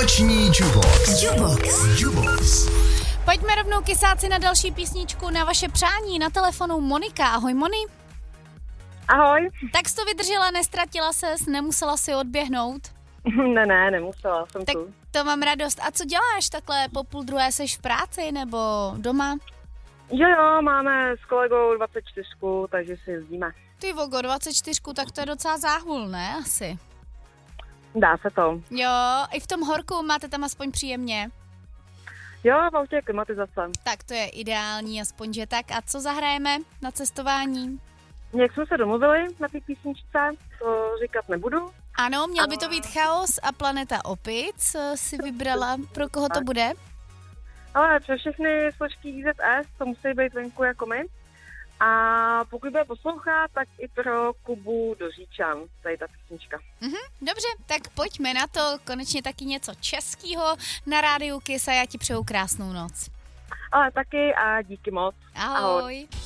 Noční Jubox. Pojďme rovnou, kysáci, na další písničku na vaše přání. Na telefonu Monika. Ahoj, Moni. Ahoj. Tak jsi to vydržela, nestratila ses, nemusela si odběhnout? Ne, nemusela, jsem tak tu. To mám radost. A co děláš takhle po 12:30, seš v práci nebo doma? Jo, máme s kolegou 24, takže si jezdíme. Ty vogo, 24, tak to je docela záhul, ne? Asi. Dá se to. Jo, i v tom horku máte tam aspoň příjemně. Jo, v autě je klimatizace. Tak to je ideální, aspoň že tak. A co zahrajeme na cestování? Jak jsme se domluvili na té písničce, to říkat nebudu. Ano, měl by to být Chaos a Planeta opic. Si vybrala, pro koho to bude? Ale pro všechny složky IZS to musí být venku jako my. A pokud bude poslouchat, tak i pro Kubu do Říčan, tady ta písnička. Dobře, tak pojďme na to. Konečně taky něco českého na rádiu Kiss a já ti přeju krásnou noc. Ale taky a díky moc. Ahoj.